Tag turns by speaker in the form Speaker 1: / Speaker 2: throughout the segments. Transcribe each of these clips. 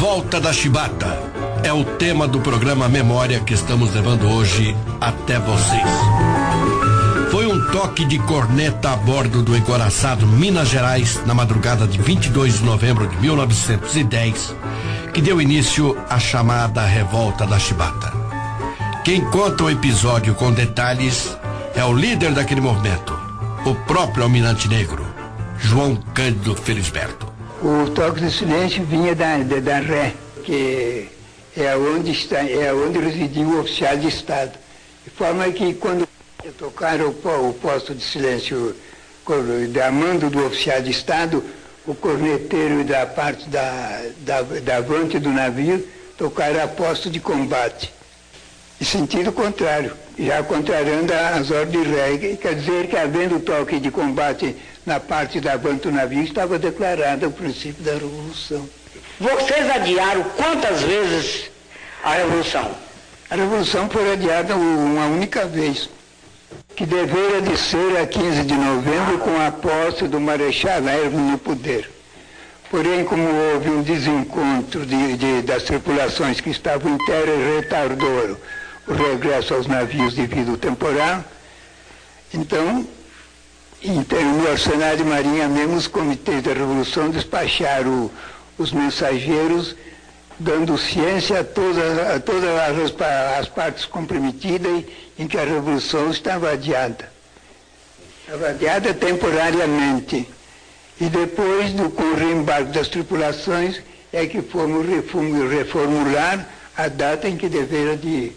Speaker 1: Revolta da Chibata é o tema do programa Memória que estamos levando hoje até vocês. Foi um toque de corneta a bordo do encoraçado Minas Gerais na madrugada de 22 de novembro de 1910 que deu início à chamada Revolta da Chibata. Quem conta o episódio com detalhes é o líder daquele movimento, o próprio Almirante Negro, João Cândido Felisberto.
Speaker 2: O toque de silêncio vinha da Ré, que é onde residia o oficial de Estado. De forma que quando tocaram o posto de silêncio da mando do oficial de Estado, o corneteiro da parte da avante do navio tocaram a posto de combate. Em sentido contrário, já contrariando as ordens de Ré, quer dizer que havendo toque de combate na parte da avante do navio, estava declarado o princípio da Revolução.
Speaker 3: Vocês adiaram quantas vezes a Revolução?
Speaker 2: A Revolução foi adiada uma única vez, que deveria de ser a 15 de novembro com a posse do Marechal Hermes no poder. Porém, como houve um desencontro das tripulações que estavam em terra e retardou o regresso aos navios devido ao temporal, então, no Arsenal de Marinha mesmo, os comitês da Revolução despacharam os mensageiros, dando ciência a todas as partes comprometidas em que a Revolução estava adiada. Estava adiada temporariamente. E depois, com o reembarque das tripulações, é que fomos reformular a data em que deveria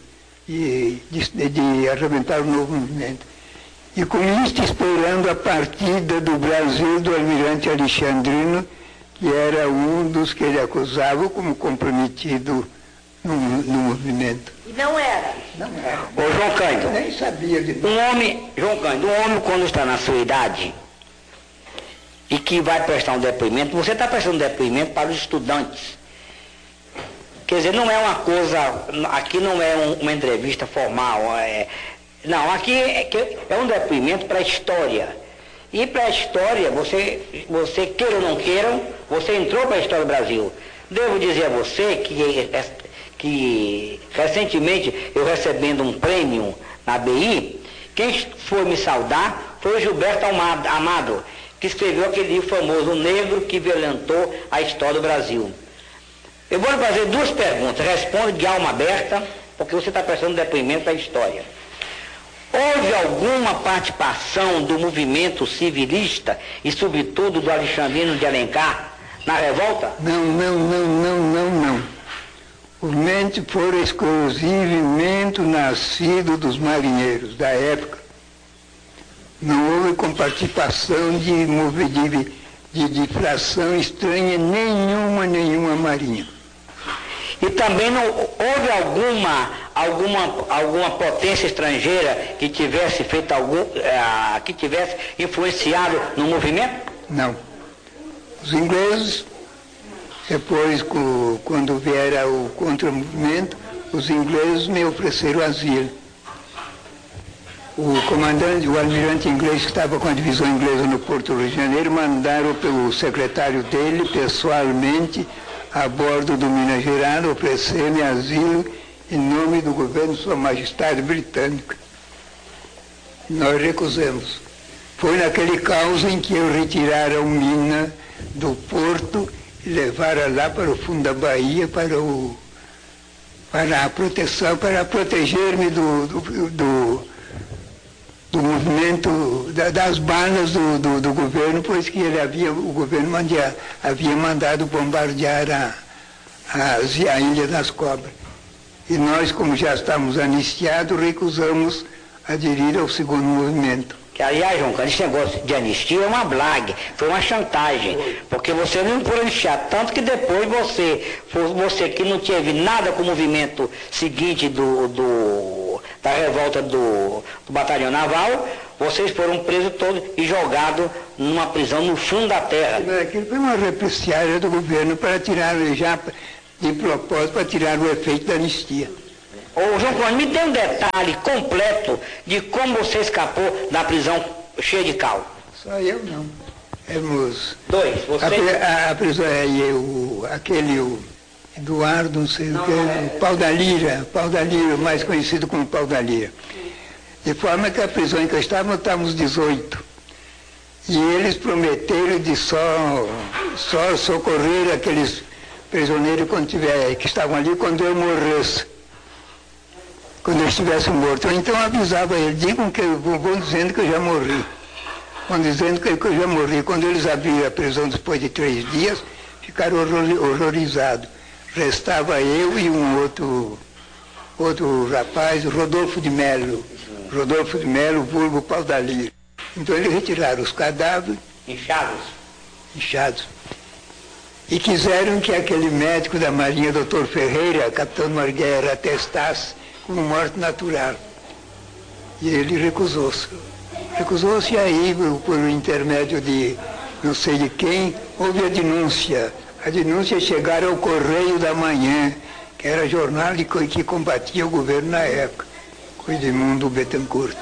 Speaker 2: de arrebentar o novo movimento. E com isto esperando a partida do Brasil do almirante Alexandrino, que era um dos que ele acusava como comprometido no movimento.
Speaker 3: E não era?
Speaker 2: Não era.
Speaker 3: Ô, João Cândido,
Speaker 2: nem sabia de nada.
Speaker 3: João Cândido, um homem quando está na sua idade e que vai prestar um depoimento, você está prestando um depoimento para os estudantes. Quer dizer, não é uma coisa, aqui não é uma entrevista formal, não, aqui é um depoimento para a história. E para a história, você queira ou não queira, você entrou para a história do Brasil. Devo dizer a você que recentemente, eu recebendo um prêmio na BI, quem foi me saudar foi o Gilberto Amado, que escreveu aquele livro famoso, O Negro que Violentou a História do Brasil. Eu vou lhe fazer duas perguntas, responda de alma aberta, porque você está prestando depoimento para a história. Houve alguma participação do movimento civilista e, sobretudo, do Alexandrino de Alencar na revolta?
Speaker 2: Não. O movimento foi exclusivamente nascido dos marinheiros da época. Não houve comparticipação de fração estranha nenhuma marinha.
Speaker 3: E também não houve alguma potência estrangeira que tivesse feito que tivesse influenciado no movimento?
Speaker 2: Não. Os ingleses, depois, quando viera o contra-movimento, os ingleses me ofereceram asilo. O comandante, o almirante inglês que estava com a divisão inglesa no Porto do Rio de Janeiro, mandaram pelo secretário dele, pessoalmente, a bordo do Minas Gerais, oferecer-me asilo em nome do governo de Sua Majestade Britânica. Nós recusamos. Foi naquele caos em que eu retirara o Mina do porto e levara lá para o fundo da Bahia para a proteção, para proteger-me do movimento das balas do governo, pois que o governo havia mandado bombardear a Ilha das Cobras. E nós, como já estávamos anistiados, recusamos aderir ao segundo movimento.
Speaker 3: Que, aliás, João Cândido, esse negócio de anistia é uma blague, foi uma chantagem, porque você não foi anistiado, tanto que depois você que não teve nada com o movimento seguinte da revolta do batalhão naval, vocês foram presos todos e jogados numa prisão no fundo da terra.
Speaker 2: Aquilo foi uma repressiária do governo para tirar, já de propósito, para tirar o efeito da anistia.
Speaker 3: Ô, João Cândido, me dê um detalhe completo de como você escapou da prisão cheia de cal.
Speaker 2: Só eu não. Éramos...
Speaker 3: Dois, você...
Speaker 2: A prisão, Eduardo, não sei o que, Pau da Lira, mais conhecido como Pau da Lira. De forma que a prisão em que estávamos 18. E eles prometeram de só socorrer aqueles prisioneiros que estavam ali quando eu morresse. Quando eu estivesse morto. Então eu avisava eles, digam que vão dizendo que eu já morri. Vão dizendo que eu já morri. Quando eles abriram a prisão depois de 3 dias, ficaram horrorizados. Restava eu e um outro rapaz, Rodolfo de Melo, vulgo Pau da Lira. Então eles retiraram os cadáveres. Inchados. E quiseram que aquele médico da Marinha, Dr. Ferreira, capitão Marguera, atestasse como morte natural. E ele recusou-se. Recusou-se e aí, por intermédio de não sei de quem, houve a denúncia. A denúncia chegaram ao Correio da Manhã, que era jornal que combatia o governo na época, com Edmundo Bettencourt.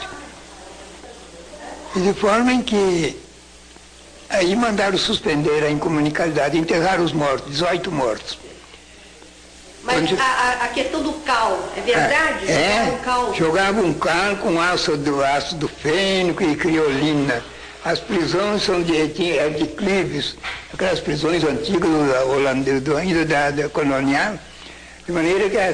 Speaker 2: E de forma em que aí mandaram suspender a incomunicabilidade, enterrar os mortos, 18 mortos.
Speaker 4: Mas a questão do cal, é verdade?
Speaker 2: Jogavam um cal com ácido fênico e criolina. As prisões são de clives, aquelas prisões antigas ainda da colonial, de maneira que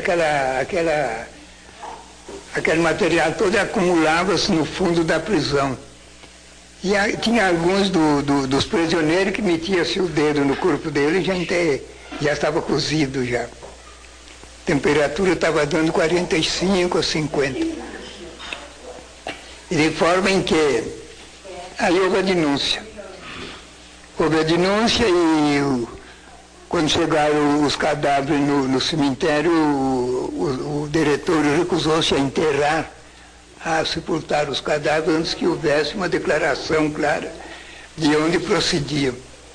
Speaker 2: aquele material todo acumulava-se no fundo da prisão. E tinha alguns dos prisioneiros que metiam-se o dedo no corpo dele e já estava cozido já. A temperatura estava dando 45 a 50. E de forma em que aí houve a denúncia. E quando chegaram os cadáveres no cemitério, o diretor recusou-se a enterrar, a sepultar os cadáveres antes que houvesse uma declaração clara de onde procediam.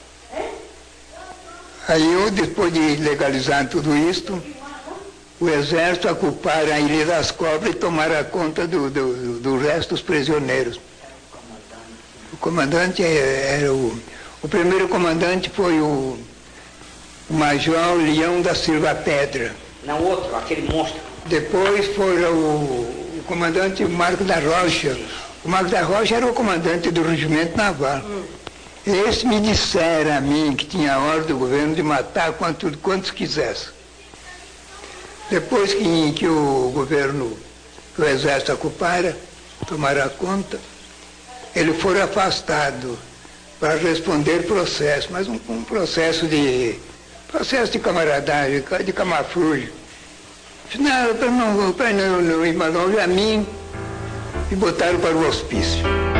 Speaker 2: Aí, depois de legalizar tudo isto, o exército ocupara a Ilha das Cobras e tomara conta do resto dos prisioneiros. O comandante era o primeiro comandante foi o Major Leão da Silva Pedra.
Speaker 3: Não, outro, aquele monstro.
Speaker 2: Depois foi o comandante Marco da Rocha. O Marco da Rocha era o comandante do regimento naval. Esse me dissera a mim que tinha ordem do governo de matar quantos quisesse. Depois que o governo, que o exército ocupara, tomara conta, ele foi afastado para responder processo, mas um processo de camaradagem, de camafrugem. Não, para não ir longe a mim, e botaram para o hospício.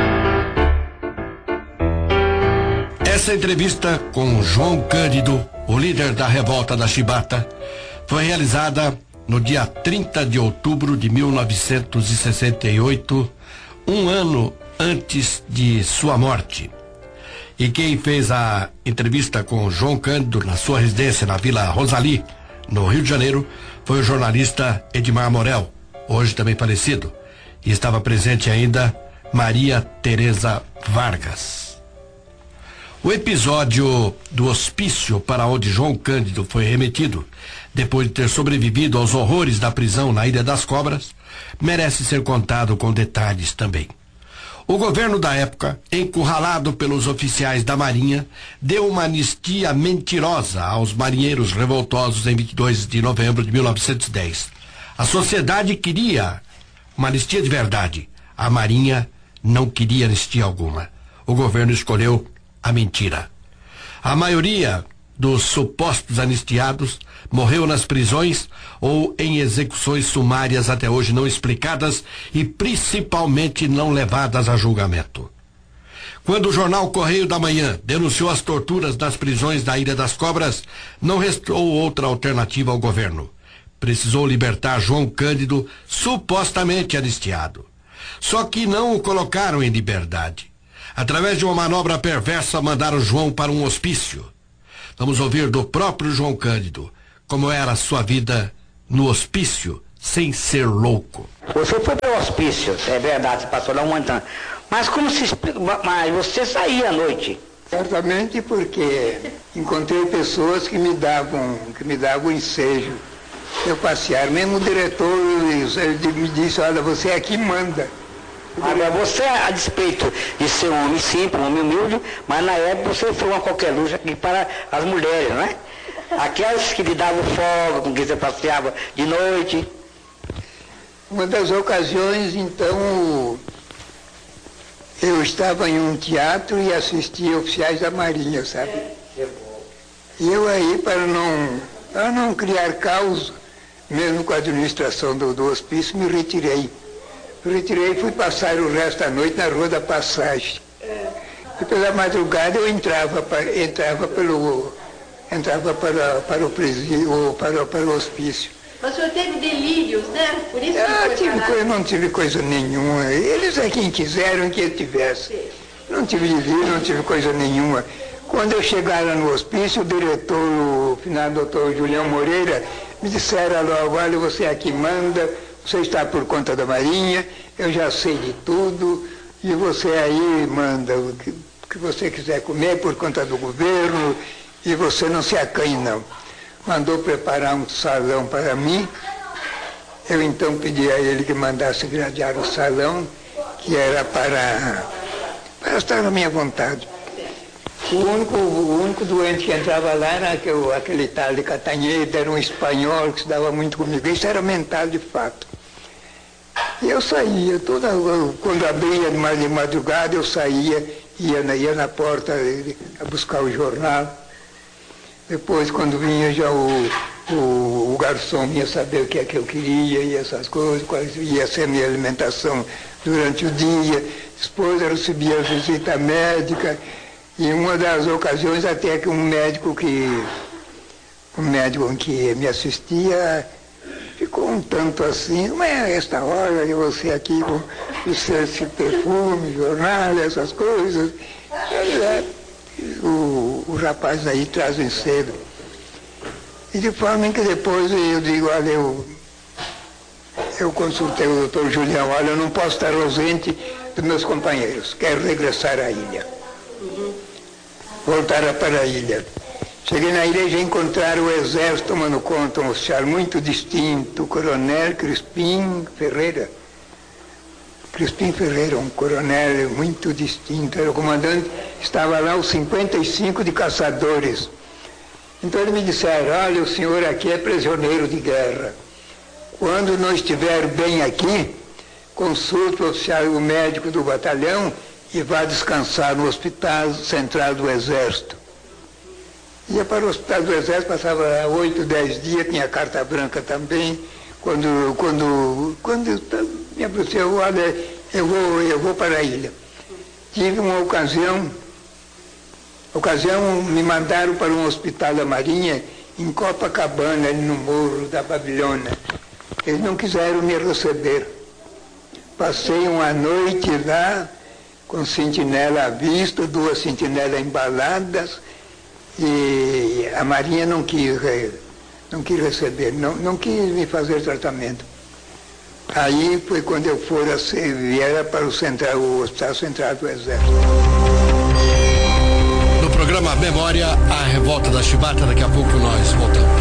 Speaker 1: Essa entrevista com João Cândido, o líder da revolta da Chibata, foi realizada no dia 30 de outubro de 1968, um ano antes de sua morte. E quem fez a entrevista com João Cândido na sua residência na Vila Rosali, no Rio de Janeiro, foi o jornalista Edmar Morel, hoje também falecido. E estava presente ainda Maria Tereza Vargas. O episódio do hospício para onde João Cândido foi remetido, depois de ter sobrevivido aos horrores da prisão na Ilha das Cobras, merece ser contado com detalhes também. O governo da época, encurralado pelos oficiais da Marinha, deu uma anistia mentirosa aos marinheiros revoltosos em 22 de novembro de 1910. A sociedade queria uma anistia de verdade. A Marinha não queria anistia alguma. O governo escolheu a mentira. A maioria dos supostos anistiados morreu nas prisões ou em execuções sumárias até hoje não explicadas e principalmente não levadas a julgamento. Quando o jornal Correio da Manhã denunciou as torturas nas prisões da Ilha das Cobras, não restou outra alternativa ao governo. Precisou libertar João Cândido, supostamente anistiado. Só que não o colocaram em liberdade. Através de uma manobra perversa, mandaram João para um hospício. Vamos ouvir do próprio João Cândido como era a sua vida no hospício, sem ser louco.
Speaker 3: Você foi para o hospício, é verdade, você passou lá um ano. Mas como se explica? Mas você saía à noite.
Speaker 2: Certamente porque encontrei pessoas que me davam ensejo. Eu passear, mesmo o diretor ele me disse, olha, você aqui manda.
Speaker 3: Agora você, a despeito de ser um homem simples, um homem humilde, mas na época você foi uma qualquer luz aqui para as mulheres, não é? Aquelas que lhe davam folga, com quem você passeava de noite.
Speaker 2: Uma das ocasiões, então, eu estava em um teatro e assistia oficiais da Marinha, sabe? E eu aí, para não criar caos, mesmo com a administração do hospício, me retirei. E fui passar o resto da noite na Rua da Passagem. E pela madrugada eu entrava para o presídio, para o hospício.
Speaker 4: Mas o senhor teve delírios, né? Por isso que
Speaker 2: eu não tive coisa nenhuma. Eles é quem quiseram que eu tivesse.
Speaker 4: Sim.
Speaker 2: Não tive delírio, não tive coisa nenhuma. Quando eu chegar lá no hospício, o diretor, o finado doutor Julião Moreira, me disseram logo, olha, você aqui manda, você está por conta da Marinha, eu já sei de tudo, e você aí manda o que você quiser comer por conta do governo, e você não se acanhe não. Mandou preparar um salão para mim, eu então pedi a ele que mandasse gradear o salão, que era para estar na minha vontade. O único doente que entrava lá era aquele tal de Catanheda, era um espanhol que se dava muito comigo, isso era mental de fato. E eu saía, quando abria de madrugada eu saía, ia na porta a buscar o jornal. Depois, quando vinha já o garçom ia saber o que é que eu queria e essas coisas, quais ia ser a minha alimentação durante o dia. Depois eu recebia a visita médica e uma das ocasiões até que um médico que me assistia ficou um tanto assim, mas esta hora eu você aqui com esse perfume, jornal, essas coisas. O rapaz aí trazem cedo. E de forma que depois eu digo, olha, eu consultei o doutor Julião, olha, eu não posso estar ausente dos meus companheiros, quero regressar à ilha. Voltar para a ilha. Cheguei na ilha e já encontraram o exército tomando conta, um oficial muito distinto, o coronel Crispim Ferreira. Crispim Ferreira, um coronel muito distinto, era o comandante, estava lá os 55 de caçadores. Então eles me disseram, olha, o senhor aqui é prisioneiro de guerra. Quando não estiver bem aqui, consulte o oficial, o médico do batalhão e vá descansar no hospital central do Exército. Ia para o hospital do Exército, passava 8, 10 dias, tinha carta branca também. Quando me aproximou, olha, eu vou para a ilha. Tive uma ocasião, me mandaram para um hospital da Marinha em Copacabana, ali no Morro da Babilônia. Eles não quiseram me receber. Passei uma noite lá, com sentinela à vista, 2 sentinelas embaladas, e a Marinha não quis receber, não quis me fazer tratamento. Aí foi quando eu viera para o Hospital Central do Exército.
Speaker 1: No programa Memória, a Revolta da Chibata, daqui a pouco nós voltamos.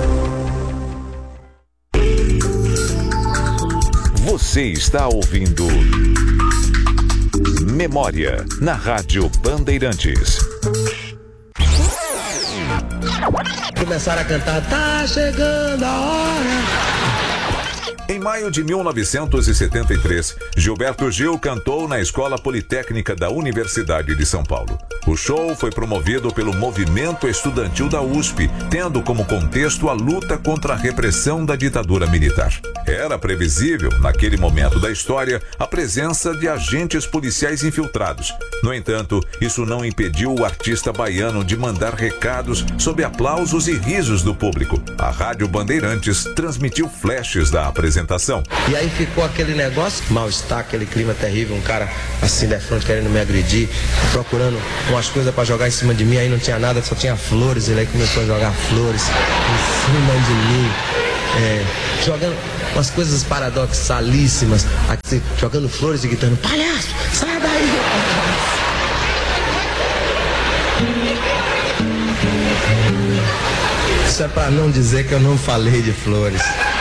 Speaker 5: Você está ouvindo Memória, na Rádio Bandeirantes.
Speaker 6: Começaram a cantar, tá chegando a hora.
Speaker 5: Em maio de 1973, Gilberto Gil cantou na Escola Politécnica da Universidade de São Paulo. O show foi promovido pelo movimento estudantil da USP, tendo como contexto a luta contra a repressão da ditadura militar. Era previsível, naquele momento da história, a presença de agentes policiais infiltrados. No entanto, isso não impediu o artista baiano de mandar recados sob aplausos e risos do público. A Rádio Bandeirantes transmitiu flashes da apresentação.
Speaker 6: E aí ficou aquele negócio, mal-estar, aquele clima terrível, um cara assim de frente querendo me agredir, procurando umas coisas pra jogar em cima de mim, aí não tinha nada, só tinha flores, ele aí começou a jogar flores em cima de mim, jogando umas coisas paradoxalíssimas, assim, jogando flores e gritando, palhaço, sai daí! Isso é pra não dizer que eu não falei de flores.